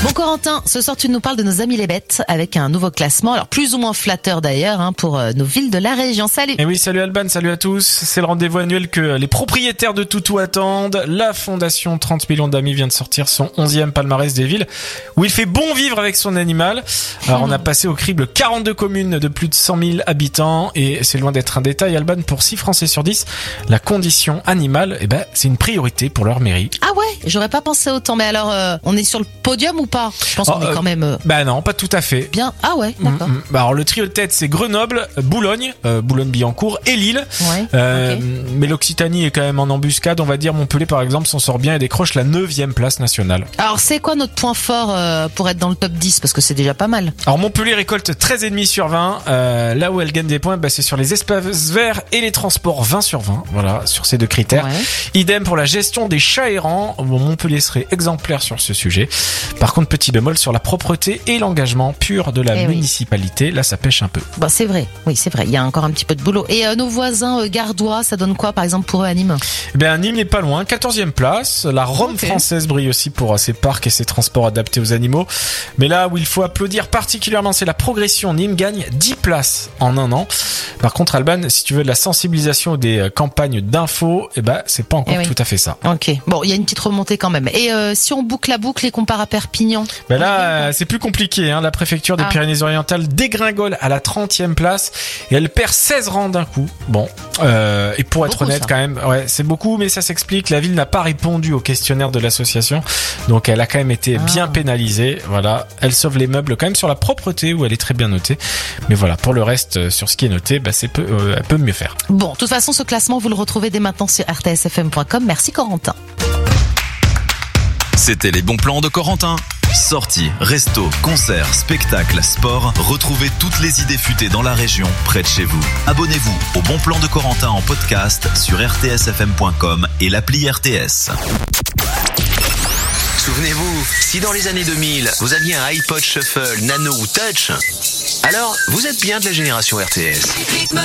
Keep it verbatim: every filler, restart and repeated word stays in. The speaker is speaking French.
Bon Corentin, ce soir tu nous parles de nos amis les bêtes avec un nouveau classement, alors plus ou moins flatteur d'ailleurs hein, pour euh, nos villes de la région. Salut. Et oui, salut Alban, salut à tous. C'est le rendez-vous annuel que les propriétaires de Toutou attendent. La fondation trente millions d'amis vient de sortir son onzième palmarès des villes où il fait bon vivre avec son animal. Alors on a passé au crible quarante-deux communes de plus de cent mille habitants et c'est loin d'être un détail Alban, pour six Français sur dix, la condition animale, eh ben, c'est une priorité pour leur mairie. Ah ouais, j'aurais pas pensé autant, mais alors euh, on est sur le podium ou pas? Je pense oh, qu'on est euh, quand même... Euh... Bah non, pas tout à fait. Bien, ah ouais, d'accord. Mmh, mmh. Bah alors le trio de tête c'est Grenoble, Boulogne, euh, Boulogne-Billancourt et Lille. Ouais, euh, okay. Mais l'Occitanie est quand même en embuscade, on va dire. Montpellier par exemple s'en sort bien et décroche la neuvième place nationale. Alors c'est quoi notre point fort euh, pour être dans le top dix? Parce que c'est déjà pas mal. Alors Montpellier récolte treize virgule cinq sur vingt. Euh, là où elle gagne des points, bah, c'est sur les espaces verts et les transports, vingt sur vingt. Voilà, sur ces deux critères. Ouais. Idem pour la gestion des chats errants. Bon, Montpellier serait exemplaire sur ce sujet. Par contre, petit bémol sur la propreté et l'engagement pur de la eh municipalité. Oui. Là, ça pêche un peu. Bah c'est vrai, oui c'est vrai. Il y a encore un petit peu de boulot. Et euh, nos voisins euh, gardois, ça donne quoi par exemple pour eux à Nîmes? Eh bien, Nîmes n'est pas loin, quatorzième place. La Rome okay. française brille aussi pour ses parcs et ses transports adaptés aux animaux. Mais là où il faut applaudir particulièrement, c'est la progression. Nîmes gagne dix places en un an. Par contre, Alban, si tu veux de la sensibilisation ou des campagnes d'infos, eh ben, c'est pas encore eh oui. tout à fait ça. Ok. Bon, il y a une petite remontée quand même. Et euh, si on boucle la boucle et qu'on part à Perpignan? Ben là, euh, c'est plus compliqué, hein. La préfecture des ah. Pyrénées-Orientales dégringole à la trentième place et elle perd seize rangs d'un coup. Bon. Euh, et pour être beaucoup, honnête, ça. quand même, ouais, c'est beaucoup, mais ça s'explique. La ville n'a pas répondu au questionnaire de l'association. Donc, elle a quand même été ah. bien pénalisée. Voilà. Elle sauve les meubles quand même sur la propreté où elle est très bien notée. Mais voilà. Pour le reste, sur ce qui est noté, bah, c'est peu, euh, elle peut mieux faire. Bon. De toute façon, ce classement, vous le retrouvez dès maintenant sur r t s f m point com. Merci Corentin. C'était les bons plans de Corentin. Sorties, restos, concerts, spectacles, sport. Retrouvez toutes les idées futées dans la région, près de chez vous. Abonnez-vous au Bon Plan de Corentin en podcast sur r t s f m point com et l'appli R T S. Souvenez-vous, si dans les années deux mille, vous aviez un iPod Shuffle, Nano ou Touch, alors vous êtes bien de la génération R T S.